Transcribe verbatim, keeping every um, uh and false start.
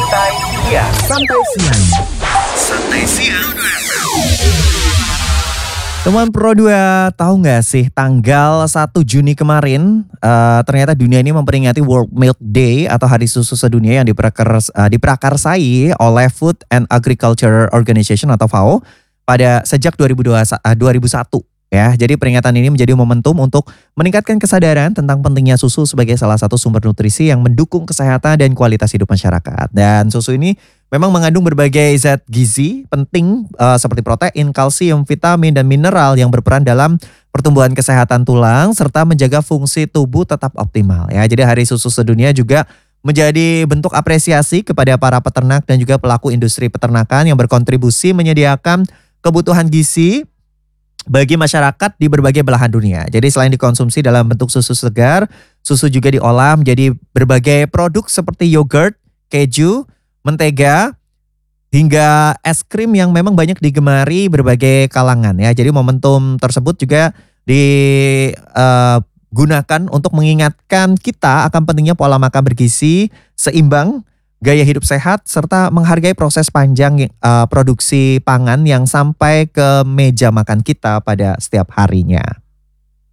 Santai Siang. Santai Siang. Santai Siang. Teman Pro dua, tahu nggak sih tanggal satu Juni kemarin uh, ternyata dunia ini memperingati World Milk Day atau Hari Susu Sedunia yang diperakars, uh, diprakarsai oleh Food and Agriculture Organization atau F A O pada sejak dua ribu dua, uh, dua ribu satu. Ya, jadi peringatan ini menjadi momentum untuk meningkatkan kesadaran tentang pentingnya susu sebagai salah satu sumber nutrisi yang mendukung kesehatan dan kualitas hidup masyarakat. Dan susu ini memang mengandung berbagai zat gizi penting uh, seperti protein, kalsium, vitamin, dan mineral yang berperan dalam pertumbuhan kesehatan tulang serta menjaga fungsi tubuh tetap optimal. Ya, jadi Hari Susu Sedunia juga menjadi bentuk apresiasi kepada para peternak dan juga pelaku industri peternakan yang berkontribusi menyediakan kebutuhan gizi bagi masyarakat di berbagai belahan dunia. Jadi selain dikonsumsi dalam bentuk susu segar, susu juga diolah menjadi berbagai produk seperti yogurt, keju, mentega, hingga es krim yang memang banyak digemari berbagai kalangan ya. Jadi momentum tersebut juga digunakan uh, untuk mengingatkan kita akan pentingnya pola makan bergizi, seimbang, gaya hidup sehat, serta menghargai proses panjang uh, produksi pangan yang sampai ke meja makan kita pada setiap harinya.